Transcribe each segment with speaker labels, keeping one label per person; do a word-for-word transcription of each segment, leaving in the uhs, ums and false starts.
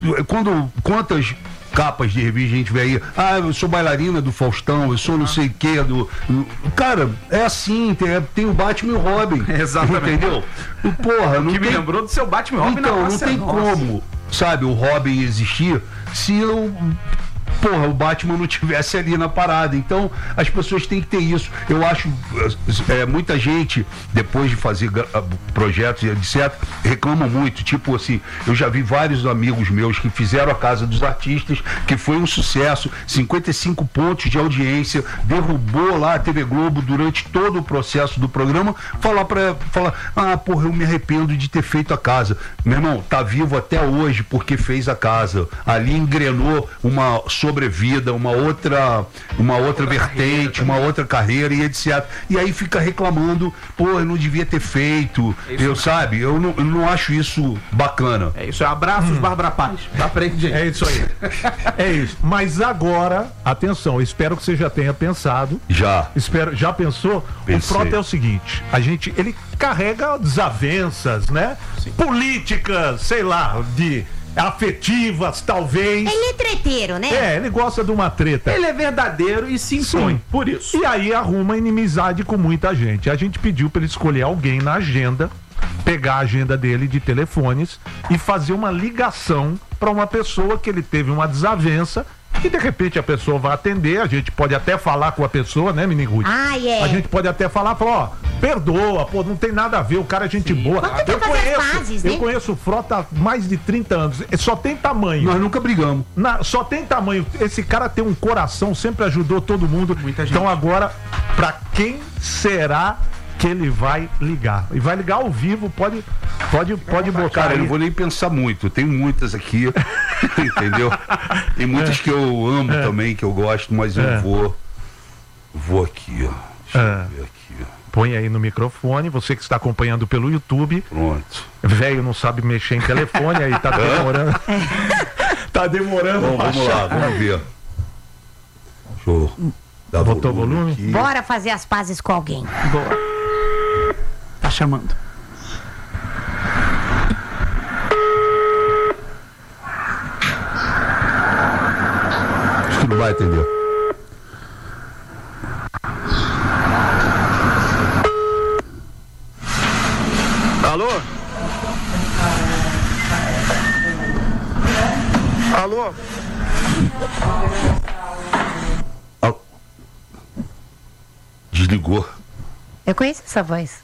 Speaker 1: quando quantas capas de revista a gente vê aí, ah, eu sou bailarina do Faustão, eu sou não sei o que do... Cara, é assim, tem, tem o Batman e o Robin.
Speaker 2: Exatamente.
Speaker 1: Entendeu? Porra, não
Speaker 2: que
Speaker 1: tem...
Speaker 2: me lembrou do seu Batman e Robin.
Speaker 1: Então, não tem como, sabe, o Robin existir se eu... Porra, o Batman não tivesse ali na parada. Então, as pessoas têm que ter isso. Eu acho, é, muita gente, depois de fazer projetos e etcétera, reclama muito. Tipo assim, eu já vi vários amigos meus que fizeram a Casa dos Artistas, que foi um sucesso, cinquenta e cinco pontos de audiência, derrubou lá a T V Globo durante todo o processo do programa, falar pra, falar, ah, porra, eu me arrependo de ter feito a casa. Meu irmão, tá vivo até hoje porque fez a casa. Ali engrenou uma sobrevida, uma outra, uma outra, outra vertente, uma outra carreira e etcétera. E aí fica reclamando, pô, eu não devia ter feito, é eu sabe, eu não, eu não acho isso bacana.
Speaker 2: É isso, abraços, hum. Bárbara Paz. Aprende.
Speaker 3: É isso aí. É isso. Mas agora, atenção, eu espero que você já tenha pensado.
Speaker 1: Já.
Speaker 3: Espero, já pensou? Pensei. O Frota é o seguinte, a gente, ele carrega desavenças, né? Sim. Políticas, sei lá, de afetivas, talvez.
Speaker 4: Ele é treteiro, né?
Speaker 3: É, ele gosta de uma treta.
Speaker 2: Ele é verdadeiro e se impõe. Sim. Por isso.
Speaker 3: E aí arruma inimizade com muita gente. A gente pediu para ele escolher alguém na agenda, pegar a agenda dele de telefones e fazer uma ligação para uma pessoa que ele teve uma desavença e de repente a pessoa vai atender, a gente pode até falar com a pessoa, né, Minigude?
Speaker 4: Ah, é.
Speaker 3: A gente pode até falar, falar, ó, perdoa, pô, não tem nada a ver, o cara é gente Sim. boa. Eu conheço, fases, eu né? conheço o Frota há mais de trinta anos, só tem tamanho.
Speaker 1: Nós nunca brigamos.
Speaker 3: Na, só tem tamanho, esse cara tem um coração, sempre ajudou todo mundo.
Speaker 2: Muita gente.
Speaker 3: Então agora, pra quem será que ele vai ligar? E vai ligar ao vivo, pode, pode, pode botar.
Speaker 1: Cara,
Speaker 3: aí.
Speaker 1: eu não vou nem pensar muito. Tem muitas aqui, entendeu? Tem muitas é. que eu amo é. também, que eu gosto, mas é. eu vou. Vou aqui, ó. Deixa é. eu ver aqui.
Speaker 3: Põe aí no microfone, você que está acompanhando pelo YouTube.
Speaker 1: Pronto.
Speaker 3: Velho não sabe mexer em telefone, aí tá demorando. tá demorando.
Speaker 1: Bom, vamos lá, vamos ver. Show. Dá
Speaker 3: Botou volume? volume?
Speaker 4: Aqui. Bora fazer as pazes com alguém.
Speaker 2: Boa. Tá chamando.
Speaker 1: Acho que não vai atender.
Speaker 5: Alô? Alô?
Speaker 1: Alô? Desligou.
Speaker 4: Eu conheço essa voz.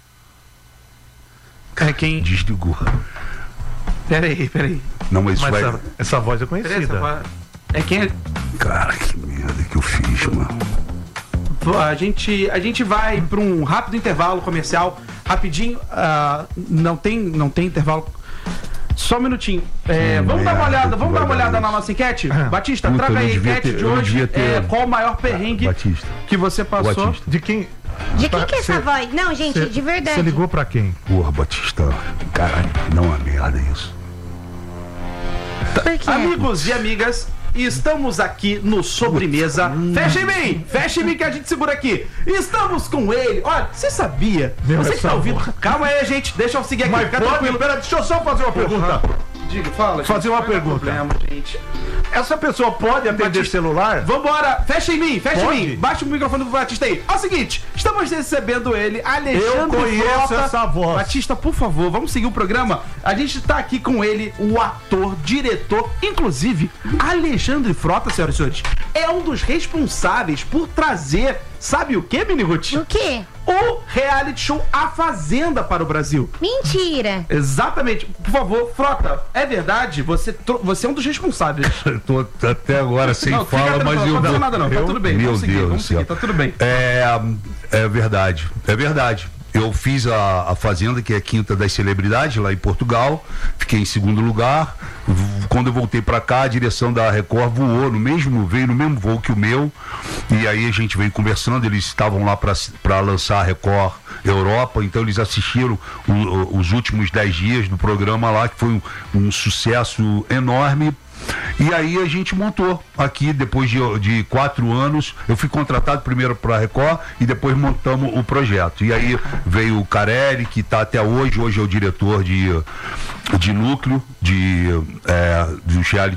Speaker 2: É quem?
Speaker 1: Desligou.
Speaker 2: Peraí, peraí.
Speaker 1: Não, mas, mas vai...
Speaker 3: essa, essa voz é conhecida.
Speaker 2: Voz... É quem é?
Speaker 1: Cara, que merda que eu fiz, mano.
Speaker 2: A gente, a gente vai para um rápido intervalo comercial, rapidinho. Uh, não tem, não tem intervalo. Só um minutinho. É, vamos dar uma olhada, vamos dar uma olhada na nossa enquete. Batista,
Speaker 1: Puta,
Speaker 2: traga aí a enquete
Speaker 1: ter,
Speaker 2: de hoje.
Speaker 1: Ter...
Speaker 2: É, qual o maior perrengue
Speaker 1: Batista.
Speaker 2: que você passou?
Speaker 1: Batista.
Speaker 3: De quem?
Speaker 4: De quem que é essa voz? Não, gente, cê, de verdade.
Speaker 3: Você ligou pra quem?
Speaker 1: Porra, Batista. Caralho, não é merda isso.
Speaker 4: Por quê?
Speaker 2: Amigos e amigas, estamos aqui no Sobremesa. Fecha em mim! Fecha em mim que a gente segura aqui. Estamos com ele. Olha, você sabia?
Speaker 3: Meu
Speaker 2: você que tá ouvindo?
Speaker 3: Porra.
Speaker 2: Calma aí, gente. Deixa eu seguir aqui.
Speaker 3: Mas
Speaker 2: Fica
Speaker 3: pode,
Speaker 2: tranquilo.
Speaker 3: pera, deixa eu só fazer uma pergunta.
Speaker 2: Diga, fala.
Speaker 3: Fazer uma pergunta.
Speaker 2: Problema, gente.
Speaker 3: Essa pessoa pode atender
Speaker 2: Batista.
Speaker 3: celular?
Speaker 2: Vambora, fecha em mim, fecha
Speaker 3: Pode?
Speaker 2: em mim. Baixa o microfone do Batista aí. É o seguinte, estamos recebendo ele, Alexandre
Speaker 3: Eu conheço
Speaker 2: Frota.
Speaker 3: essa voz.
Speaker 2: Batista, por favor, vamos seguir o programa. A gente tá aqui com ele, o ator, diretor, inclusive, Alexandre Frota, senhoras e senhores, é um dos responsáveis por trazer, sabe o que, Miniguti?
Speaker 4: O quê?
Speaker 2: O reality show A Fazenda para o Brasil.
Speaker 4: Mentira.
Speaker 2: Exatamente. Por favor, Frota, é verdade? Você, tro... você é um dos responsáveis.
Speaker 1: Eu tô até agora sem
Speaker 2: não,
Speaker 1: fala, mas eu...
Speaker 2: Não aconteceu nada não, tá tudo bem.
Speaker 1: Meu
Speaker 2: Vamos seguir,
Speaker 1: Deus
Speaker 2: vamos seguir,
Speaker 1: céu.
Speaker 2: tá tudo bem.
Speaker 1: É, é verdade, é verdade. Eu fiz a, a Fazenda, que é a quinta das celebridades, lá em Portugal. Fiquei em segundo lugar. Quando eu voltei pra cá, a direção da Record voou no mesmo, veio no mesmo voo que o meu. E aí a gente veio conversando, eles estavam lá para lançar a Record Europa, então eles assistiram o, o, os últimos dez dias do programa lá, que foi um, um sucesso enorme. E aí a gente montou aqui, depois de, de quatro anos, eu fui contratado primeiro para a Record e depois montamos o projeto. E aí veio o Carelli, que está até hoje, hoje é o diretor de, de núcleo, de, é, do reality